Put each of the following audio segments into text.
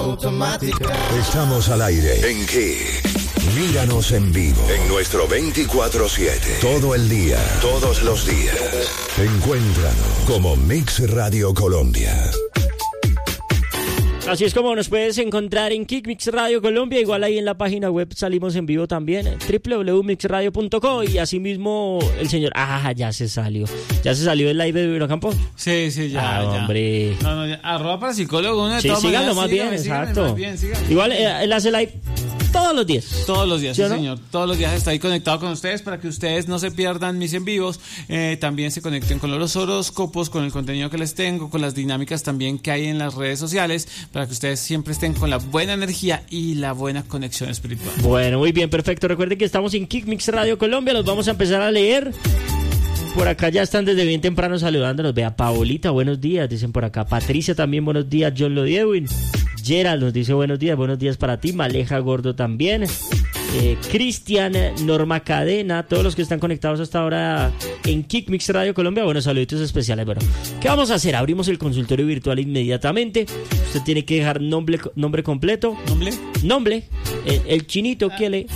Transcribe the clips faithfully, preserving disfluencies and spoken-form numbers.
automática. Estamos al aire en Kick. Míranos en vivo en nuestro veinticuatro siete. Todo el día, todos los días. Encuéntranos como Mix Radio Colombia. Así es como nos puedes encontrar en Kick Mix Radio Colombia. Igual ahí en la página web salimos en vivo también, doble u doble u doble u punto mix radio punto co. Y asimismo el señor... Ah, ya se salió. ¿Ya se salió el live de Virocampo? Sí, sí, ya, ah, ya. hombre. No, no, ya. Arroba para psicólogo. Uno de Sí, todas síganlo maneras, más bien, síganme, síganme exacto. más bien, síganme. Igual eh, él hace live todos los días. Todos los días, ¿Sí sí, o no? señor. Todos los días está ahí conectado con ustedes para que ustedes no se pierdan mis en vivos. Eh, también se conecten con los horóscopos, con el contenido que les tengo, con las dinámicas también que hay en las redes sociales, para que ustedes siempre estén con la buena energía y la buena conexión espiritual. Bueno, muy bien, perfecto. Recuerden que estamos en Kick Mix Radio Colombia. Los vamos a empezar a leer. Por acá ya están desde bien temprano saludándonos. Vea, Paolita, buenos días, dicen por acá. Patricia también, buenos días. John Lodiewin. Gerald nos dice buenos días, buenos días para ti. Maleja Gordo también. Eh, Cristian, Norma Cadena, todos los que están conectados hasta ahora en Kick Mix Radio Colombia. Bueno, saluditos especiales. Bueno, ¿qué vamos a hacer? Abrimos el consultorio virtual inmediatamente. Usted tiene que dejar nombre, nombre completo. ¿Nombre? Nombre. El, el chinito que le...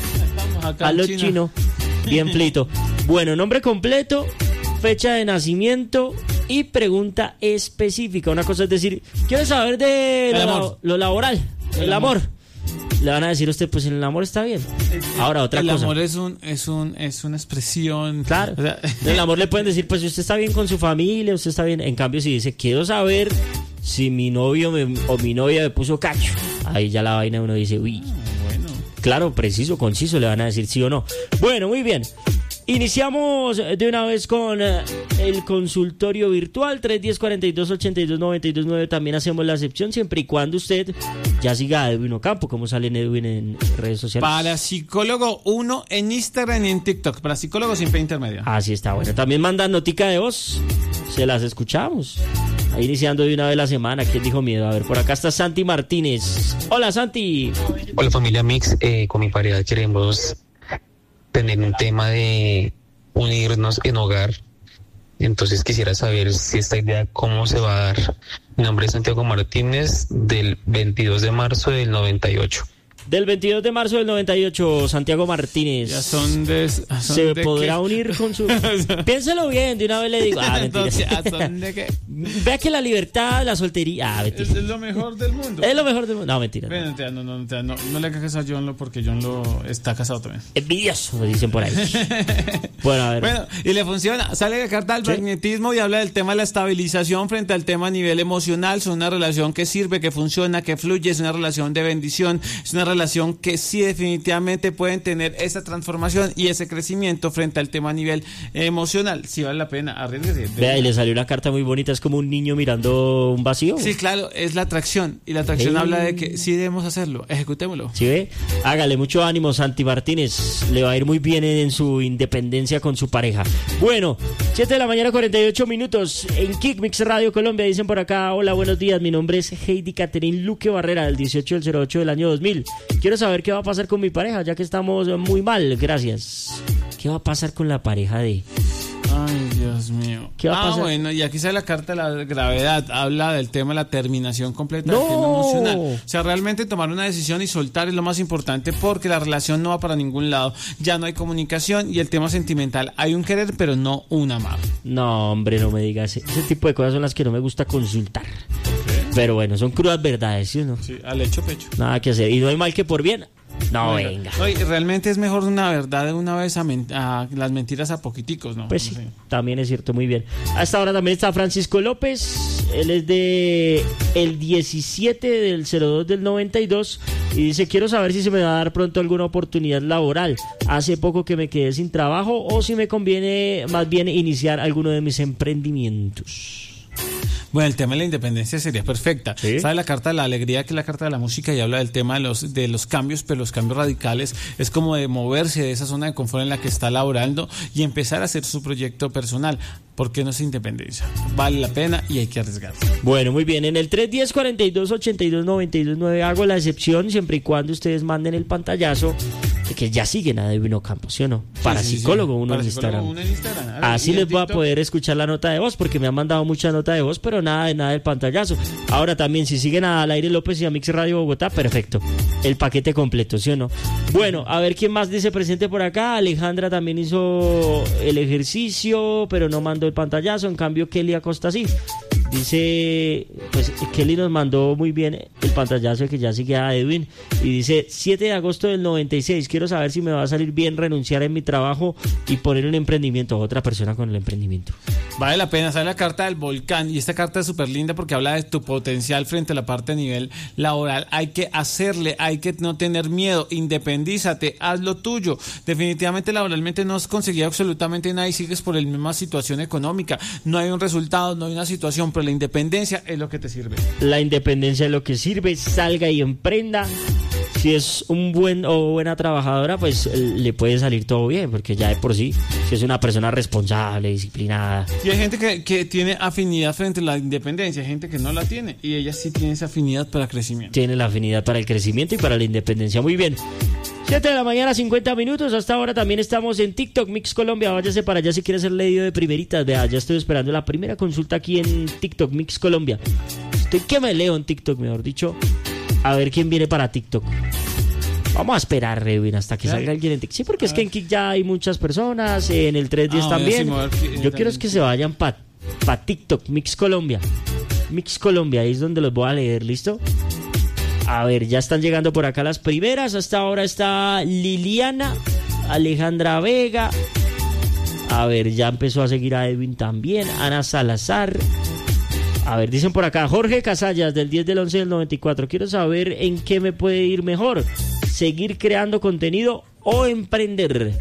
A los chinos. Bien flito. Bueno, nombre completo, fecha de nacimiento y pregunta específica. Una cosa es decir, quiero saber de lo, la, lo laboral, el, el amor. amor. Le van a decir a usted, pues el amor está bien. Ahora, otra el cosa. El amor es un es un es una expresión. Claro. O sea, el amor le pueden decir, pues si usted está bien con su familia, usted está bien. En cambio, si dice, quiero saber si mi novio me, o mi novia me puso cacho, ahí ya la vaina uno dice, uy. Bueno. Claro, preciso, conciso, le van a decir sí o no. Bueno, muy bien. Iniciamos de una vez con uh, el consultorio virtual tres uno cero, cuatro dos, ocho dos, nueve dos nueve. También hacemos la excepción siempre y cuando usted ya siga a Edwin Ocampo, como sale en Edwin en redes sociales. Para psicólogo uno en Instagram y en TikTok. Para psicólogo sin P intermedio. Así está, bueno. También mandan notica de voz. Se las escuchamos. Ahí iniciando de una vez la semana. ¿Quién dijo miedo? A ver, por acá está Santi Martínez. Hola, Santi. Hola, familia Mix. Eh, con mi pareja queremos tener un tema de unirnos en hogar. Entonces quisiera saber si esta idea cómo se va a dar. Mi nombre es Santiago Martínez, del veintidós de marzo del noventa y ocho. Del veintidós de marzo del noventa y ocho, Santiago Martínez. Ya son de... Son ¿Se de podrá qué? unir con su...? Piénselo bien, de una vez le digo. Ah, mentira. ¿Ya son de qué? Vea que la libertad, la soltería... Ah, mentira. Es, es lo mejor del mundo. Es lo mejor del mundo. No, mentira. Ven, no, no, no, no, no, no le cajes a John Lo porque John Lo está casado también. Envidioso, dicen por ahí. Bueno, a ver. Bueno, y le funciona. Sale la carta del ¿Sí? magnetismo y habla del tema de la estabilización frente al tema a nivel emocional. Es una relación que sirve, que funciona, que fluye. Es una relación de bendición. Es una relación que sí definitivamente pueden tener esa transformación y ese crecimiento frente al tema a nivel emocional. Sí vale la pena, arriesguese. Vea, y le salió una carta muy bonita. Es como un niño mirando un vacío. Sí, claro, es la atracción. Y la atracción Hey. habla de que sí debemos hacerlo, ejecutémoslo. ¿Sí ve? Hágale mucho ánimo, Santi Martínez. Le va a ir muy bien en, en su independencia con su pareja. Bueno, siete de la mañana, cuarenta y ocho minutos. En Kick Mix Radio Colombia dicen por acá, hola, buenos días. Mi nombre es Heidi Catherine Luque Barrera, del dieciocho del cero ocho del año dos mil. Quiero saber qué va a pasar con mi pareja, ya que estamos muy mal. Gracias. ¿Qué va a pasar con la pareja de...? Ay, Dios mío. ¿Qué va a ah, pasar? bueno, y aquí sale la carta de la gravedad. Habla del tema de la terminación completa ¡No! del tema emocional. O sea, realmente tomar una decisión y soltar es lo más importante porque la relación no va para ningún lado. Ya no hay comunicación y el tema sentimental. Hay un querer, pero no un amar. No, hombre, no me digas. Ese tipo de cosas son las que no me gusta consultar. Pero bueno, son crudas verdades, ¿sí o no? Sí, al hecho pecho. Nada que hacer. Y no hay mal que por bien. No, Oiga, venga. No, y realmente es mejor una verdad de una vez a, men- a las mentiras a poquiticos, ¿no? Pues sí, No sé. también es cierto, muy bien. Hasta ahora también está Francisco López. Él es de el diecisiete del cero dos del noventa y dos y dice, quiero saber si se me va a dar pronto alguna oportunidad laboral. Hace poco que me quedé sin trabajo o si me conviene más bien iniciar alguno de mis emprendimientos. Bueno, el tema de la independencia sería perfecta. ¿Sí? ¿Sabe la carta de la alegría, que es la carta de la música y habla del tema de los de los cambios, pero los cambios radicales es como de moverse de esa zona de confort en la que está laborando y empezar a hacer su proyecto personal? ¿Por qué no es independencia? Vale la pena y hay que arriesgar. Bueno, muy bien. En el tres uno cero, cuarenta y dos, ochenta y dos, noventa y dos nueve hago la excepción siempre y cuando ustedes manden el pantallazo que ya siguen a Edwin Ocampo, ¿sí o no? Para Sí, sí, psicólogo sí. uno Para en psicólogo Instagram. uno en Instagram. A ver, Así ¿y en les voy a TikTok? poder escuchar la nota de voz, porque me han mandado mucha nota de voz, pero nada de nada del pantallazo. Ahora también, si siguen a Alaire López y a Mix Radio Bogotá, perfecto. El paquete completo, ¿sí o no? Bueno, a ver quién más dice presente por acá. Alejandra también hizo el ejercicio, pero no mandó el pantallazo. En cambio, Kelly Acosta sí. Dice, pues Kelly nos mandó muy bien el pantallazo de que ya sigue a Edwin. Y dice, siete de agosto del noventa y seis, quiero saber si me va a salir bien renunciar en mi trabajo y poner un emprendimiento. Otra persona con el emprendimiento. Vale la pena, sale la carta del volcán y esta carta es súper linda porque habla de tu potencial frente a la parte a nivel laboral. Hay que hacerle, hay que no tener miedo, independízate, haz lo tuyo. Definitivamente laboralmente no has conseguido absolutamente nada y sigues por la misma situación económica. No hay un resultado, no hay una situación, pero la independencia es lo que te sirve. La independencia es lo que sirve, salga y emprenda. Si es un buen o buena trabajadora, pues le puede salir todo bien, porque ya de por sí, si es una persona responsable, disciplinada. Y hay gente que, que tiene afinidad frente a la independencia, hay gente que no la tiene y ella sí tiene esa afinidad para el crecimiento. Tiene la afinidad para el crecimiento y para la independencia. Muy bien. siete de la mañana, cincuenta minutos. Hasta ahora también estamos en TikTok Mix Colombia. Váyase para allá si quiere ser leído de primeritas. Vea, ya estoy esperando la primera consulta aquí en TikTok Mix Colombia. Estoy que me leo en TikTok, mejor dicho. A ver quién viene para TikTok. Vamos a esperar, Edwin, hasta que ¿Ya? salga alguien en TikTok. Sí, porque es que en Kik ya hay muchas personas. En el tres diez Ah, también. sí, me voy a ver, eh, Yo quiero es que se vayan para pa TikTok Mix Colombia. Mix Colombia, ahí es donde los voy a leer, ¿listo? A ver, ya están llegando por acá las primeras. Hasta ahora está Liliana, Alejandra Vega. A ver, ya empezó a seguir a Edwin también. Ana Salazar. A ver, dicen por acá, Jorge Casallas, del diez del once del noventa y cuatro. Quiero saber en qué me puede ir mejor. ¿Seguir creando contenido o emprender?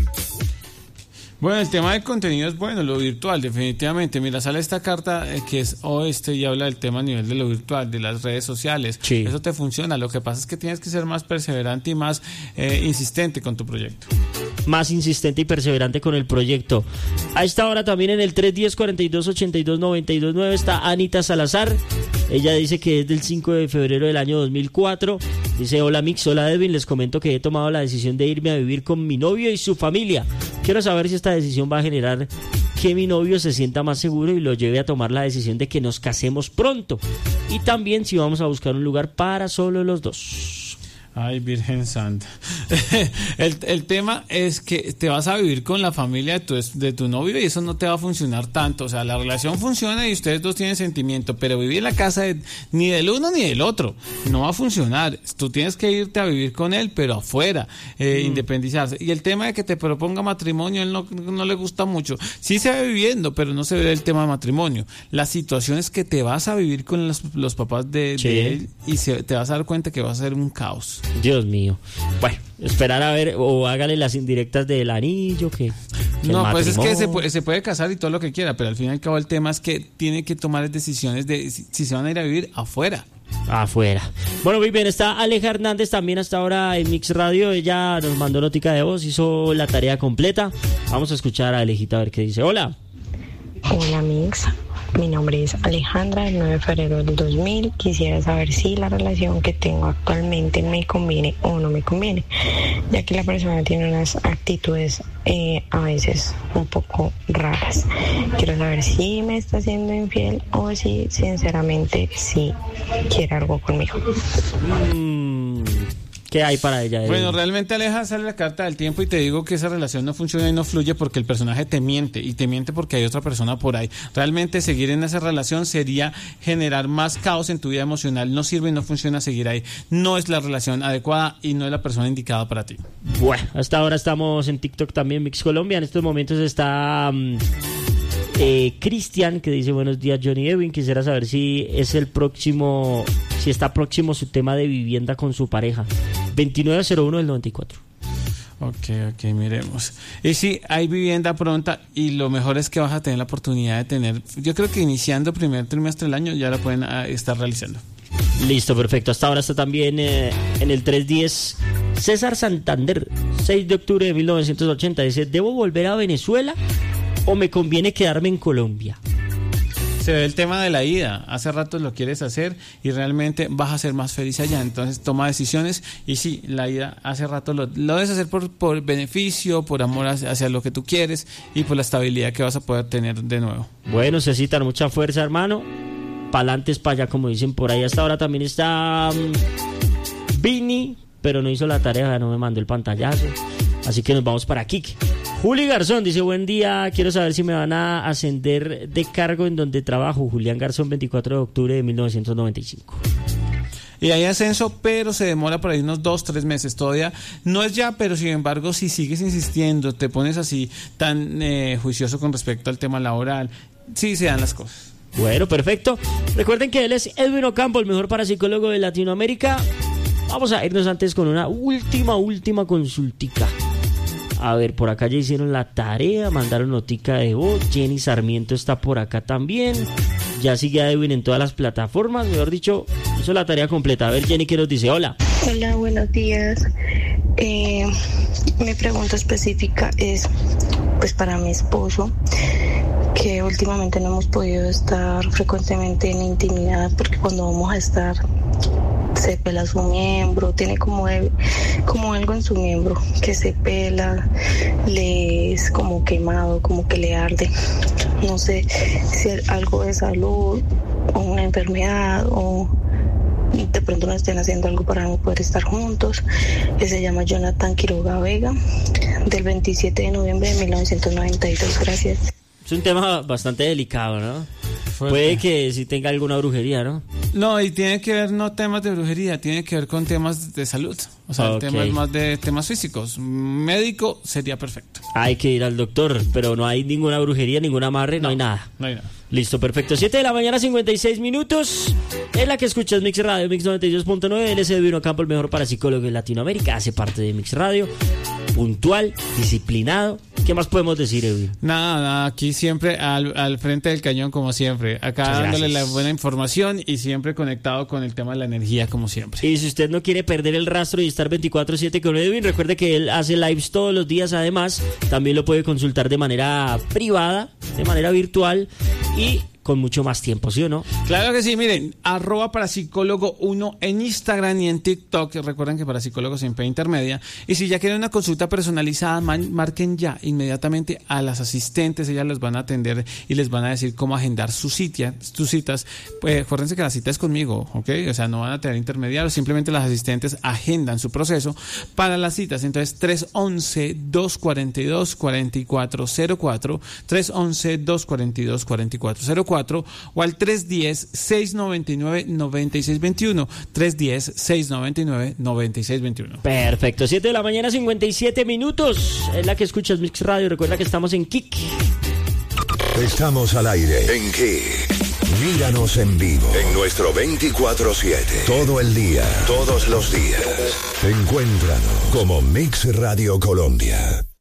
Bueno, el tema del contenido es bueno, lo virtual, definitivamente. Mira, sale esta carta eh, que es oeste y habla del tema a nivel de lo virtual, de las redes sociales. Sí. Eso te funciona. Lo que pasa es que tienes que ser más perseverante y más eh, insistente con tu proyecto. Más insistente y perseverante con el proyecto. A esta hora también en el tres diez, cuarenta y dos, ochenta y dos, noventa y dos nueve está Anita Salazar. Ella dice que es del cinco de febrero del año dos mil cuatro. Dice, hola Mix, hola Edwin, les comento que he tomado la decisión de irme a vivir con mi novio y su familia. Quiero saber si esta decisión va a generar que mi novio se sienta más seguro y lo lleve a tomar la decisión de que nos casemos pronto. Y también si vamos a buscar un lugar para solo los dos. Ay, Virgen Santa. el, el tema es que te vas a vivir con la familia de tu, de tu novio y eso no te va a funcionar tanto. O sea, la relación funciona y ustedes dos tienen sentimiento, pero vivir en la casa de, ni del uno ni del otro no va a funcionar. Tú tienes que irte a vivir con él, pero afuera, eh, mm. independizarse. Y el tema de que te proponga matrimonio, él no, no le gusta mucho. Sí se ve viviendo, pero no se ve el tema de matrimonio. La situación es que te vas a vivir con los, los papás de, sí. de él y se, te vas a dar cuenta que va a ser un caos. Dios mío. Bueno, esperar a ver, o hágale las indirectas del anillo, que... que no, pues es que se puede, se puede casar y todo lo que quiera, pero al fin y al cabo el tema es que tiene que tomar decisiones de si, si se van a ir a vivir afuera. Afuera. Bueno, muy bien, está Aleja Hernández también hasta ahora en Mix Radio. Ella nos mandó notica de voz, hizo la tarea completa. Vamos a escuchar a Alejita a ver qué dice. Hola. Hola Mix, mi nombre es Alejandra, el nueve de febrero del dos mil. Quisiera saber si la relación que tengo actualmente me conviene o no me conviene, ya que la persona tiene unas actitudes eh, a veces un poco raras. Quiero saber si me está siendo infiel o si sinceramente sí quiere algo conmigo. Mm. ¿Qué hay para ella? Bueno, realmente Aleja, sale la carta del tiempo y te digo que esa relación no funciona y no fluye porque el personaje te miente y te miente porque hay otra persona por ahí. Realmente seguir en esa relación sería generar más caos en tu vida emocional. No sirve y no funciona seguir ahí. No es la relación adecuada y no es la persona indicada para ti. Bueno, hasta ahora estamos en TikTok también, Mix Colombia. En estos momentos está... Um... Eh, Cristian, que dice buenos días Johnny Edwin, quisiera saber si es el próximo, si está próximo su tema de vivienda con su pareja. Veintinueve cero uno del noventa y cuatro. Ok, ok, miremos. Y sí, hay vivienda pronta y lo mejor es que vas a tener la oportunidad de tener, yo creo que iniciando el primer trimestre del año ya la pueden uh, estar realizando. Listo, perfecto. Hasta ahora está también eh, en el tres diez César Santander, seis de octubre de mil novecientos ochenta, dice, ¿debo volver a Venezuela o me conviene quedarme en Colombia? Se ve el tema de la ida. Hace rato lo quieres hacer y realmente vas a ser más feliz allá. Entonces toma decisiones y sí, la ida hace rato lo, lo debes hacer por, por beneficio, por amor hacia, hacia lo que tú quieres y por la estabilidad que vas a poder tener de nuevo. Bueno, necesitan mucha fuerza, hermano. Pa'lantes para allá, como dicen por ahí. Hasta ahora también está um, Vini, pero no hizo la tarea, no me mandó el pantallazo. Así que nos vamos para Kik. Juli Garzón dice, buen día, quiero saber si me van a ascender de cargo en donde trabajo. Julián Garzón, veinticuatro de octubre de mil novecientos noventa y cinco. Y hay ascenso, pero se demora por ahí unos dos, tres meses. Todavía no es ya, pero sin embargo, si sigues insistiendo, te pones así tan eh, juicioso con respecto al tema laboral, sí se dan las cosas. Bueno, perfecto. Recuerden que él es Edwin Ocampo, el mejor parapsicólogo de Latinoamérica. Vamos a irnos antes con una última, última consultica. A ver, por acá ya hicieron la tarea, mandaron notica de voz. Jenny Sarmiento está por acá también. Ya sigue a Edwin en todas las plataformas. Mejor dicho, hizo la tarea completa. A ver, Jenny, ¿qué nos dice? Hola. Hola, buenos días. Eh, mi pregunta específica es, pues, para mi esposo, que últimamente no hemos podido estar frecuentemente en intimidad porque cuando vamos a estar se pela su miembro, tiene como, el, como algo en su miembro que se pela, le es como quemado, como que le arde. No sé si es algo de salud o una enfermedad o de pronto no estén haciendo algo para no poder estar juntos. Él se llama Jonathan Quiroga Vega, del veintisiete de noviembre de mil novecientos noventa y dos. Gracias. Es un tema bastante delicado, ¿no? Fuerte. Puede que sí tenga alguna brujería, ¿no? No, y tiene que ver no temas de brujería, tiene que ver con temas de salud. O sea, okay. temas más de temas físicos. Médico sería perfecto. Hay que ir al doctor, pero no hay ninguna brujería, ningún amarre, no, no hay nada. No hay nada. Listo, perfecto. siete de la mañana, cincuenta y seis minutos. Es la que escuchas Mix Radio, Mix noventa y dos punto nueve. Él es Edwin Ocampo, el mejor parapsicólogo de Latinoamérica. Hace parte de Mix Radio. Puntual, disciplinado. ¿Qué más podemos decir, Edwin? Nada, nada. Aquí siempre al, al frente del cañón, como siempre. Acá Muchas dándole gracias. La buena información y siempre conectado con el tema de la energía, como siempre. Y si usted no quiere perder el rastro y estar veinticuatro siete con Edwin, recuerde que él hace lives todos los días. Además, también lo puede consultar de manera privada, de manera virtual y con mucho más tiempo, ¿sí o no? Claro que sí, miren, arroba parapsicólogo uno en Instagram y en TikTok. Recuerden que parapsicólogo siempre intermedia. Y si ya quieren una consulta personalizada, man, marquen ya inmediatamente a las asistentes. Ellas les van a atender y les van a decir cómo agendar su cita, sus citas. Pues acuérdense que la cita es conmigo, ¿ok? O sea, no van a tener intermediarios, simplemente las asistentes agendan su proceso para las citas. Entonces, tres once, dos cuarenta y dos, cuarenta y cuatro cero cuatro, tres once, dos cuarenta y dos, cuarenta y cuatro cero cuatro o al tres diez, seis noventa y nueve, noventa y seis veintiuno, tres diez, seis noventa y nueve, noventa y seis veintiuno. Perfecto, siete de la mañana, cincuenta y siete minutos. Es la que escuchas Mix Radio. Recuerda que estamos en Kik. Estamos al aire en Kik. Míranos en vivo en nuestro veinticuatro siete. Todo el día, todos los días. Encuéntranos como Mix Radio Colombia.